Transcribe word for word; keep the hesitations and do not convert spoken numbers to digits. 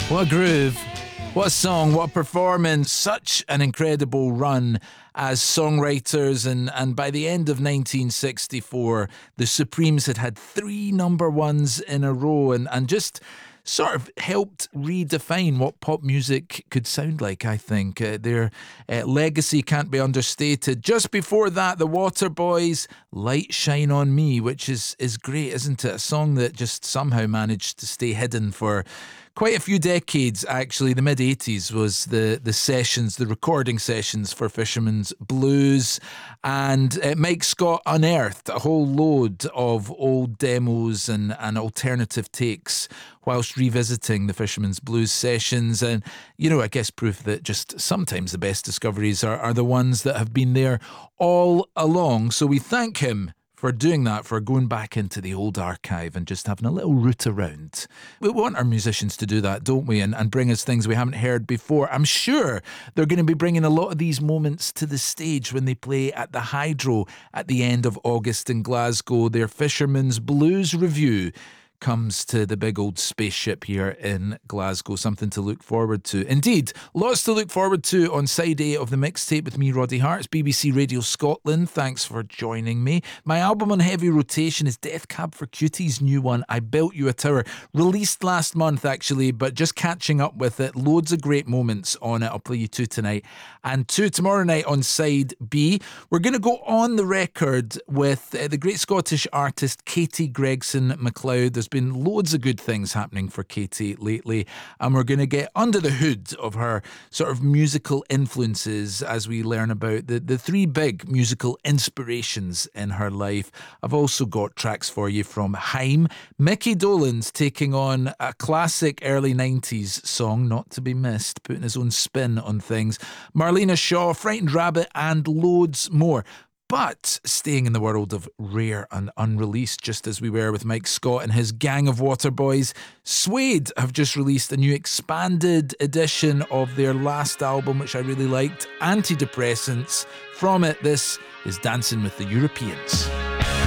What a groove. What a song, what a performance. Such an incredible run as songwriters. And, and by the end of nineteen sixty-four, the Supremes had had three number ones in a row and, and just sort of helped redefine what pop music could sound like, I think. Uh, their uh, legacy can't be understated. Just before that, the Waterboys, Light Shine On Me, which is, is great, isn't it? A song that just somehow managed to stay hidden for quite a few decades, actually. The mid-eighties was the, the sessions, the recording sessions for Fisherman's Blues. And uh, Mike Scott unearthed a whole load of old demos and, and alternative takes whilst revisiting the Fisherman's Blues sessions. And, you know, I guess proof that just sometimes the best discoveries are, are the ones that have been there all along. So we thank him for doing that, for going back into the old archive and just having a little root around. We want our musicians to do that, don't we? And, and bring us things we haven't heard before. I'm sure they're going to be bringing a lot of these moments to the stage when they play at the Hydro at the end of August in Glasgow. Their Fisherman's Blues review comes to the big old spaceship here in Glasgow. Something to look forward to. Indeed, lots to look forward to on side A of the mixtape with me, Roddy Hart. It's B B C Radio Scotland. Thanks for joining me. My album on heavy rotation is Death Cab for Cutie's new one, I Built You a Tower. Released last month, actually, but just catching up with it. Loads of great moments on it. I'll play you two tonight and two tomorrow night on side B. We're going to go on the record with uh, the great Scottish artist Katie Gregson MacLeod. There's been loads of good things happening for Katie lately, and we're going to get under the hood of her sort of musical influences as we learn about the, the three big musical inspirations in her life. I've also got tracks for you from Haim. Mickey Dolenz taking on a classic early nineties song, not to be missed, putting his own spin on things. Marlena Shaw, Frightened Rabbit, and loads more. But staying in the world of rare and unreleased, just as we were with Mike Scott and his gang of Waterboys, Suede have just released a new expanded edition of their last album, which I really liked, Antidepressants. From it, this is Dancing with the Europeans.